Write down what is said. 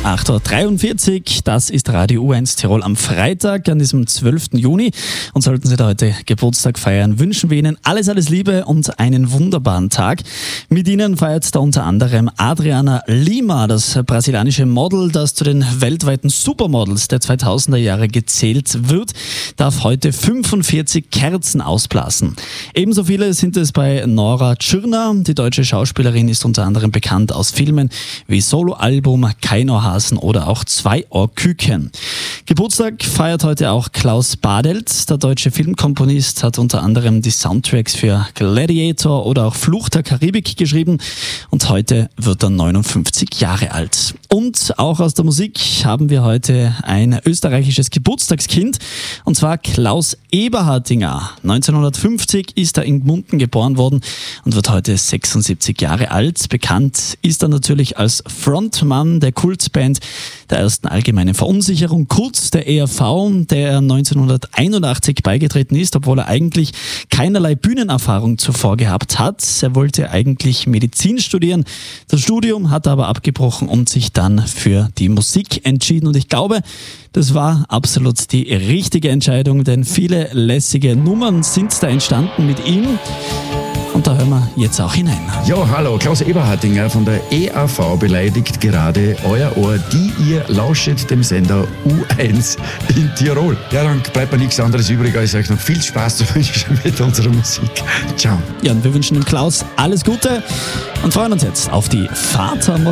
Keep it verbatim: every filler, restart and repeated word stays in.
acht Uhr dreiundvierzig, das ist Radio U eins Tirol am Freitag, an diesem zwölften Juni. Und sollten Sie da heute Geburtstag feiern, wünschen wir Ihnen alles, alles Liebe und einen wunderbaren Tag. Mit Ihnen feiert da unter anderem Adriana Lima, das brasilianische Model, das zu den weltweiten Supermodels der zweitausender Jahre gezählt wird, darf heute fünfundvierzig Kerzen ausblasen. Ebenso viele sind es bei Nora Tschirner. Die deutsche Schauspielerin ist unter anderem bekannt aus Filmen wie Soloalbum, Kein Ohrhasen oder auch Zwei Ohrküken. Geburtstag feiert heute auch Klaus Badelt. Der deutsche Filmkomponist hat unter anderem die Soundtracks für Gladiator oder auch Fluch der Karibik geschrieben und heute wird er neunundfünfzig Jahre alt. Und auch aus der Musik haben wir heute ein österreichisches Geburtstagskind, und zwar Klaus Eberhardinger. neunzehnhundertfünfzig ist er in Gmunden geboren worden und wird heute sechsundsiebzig Jahre alt. Bekannt ist er natürlich als Frontmann der Kultband der ersten allgemeinen Verunsicherung, kurz der E R V, der er neunzehnhunderteinundachtzig beigetreten ist, obwohl er eigentlich keinerlei Bühnenerfahrung zuvor gehabt hat. Er wollte eigentlich Medizin studieren. Das Studium hat er aber abgebrochen und sich dann für die Musik entschieden. Und ich glaube, das war absolut die richtige Entscheidung, denn viele lässige Nummern sind da entstanden mit ihm. Und da hören wir jetzt auch hinein. Ja, hallo, Klaus Eberhardinger von der E A V beleidigt gerade euer Ohr, die ihr lauschet dem Sender U eins in Tirol. Ja, dann bleibt mir nichts anderes übrig, als euch noch viel Spaß zu wünschen mit unserer Musik. Ciao. Ja, und wir wünschen dem Klaus alles Gute und freuen uns jetzt auf die Vatermodell.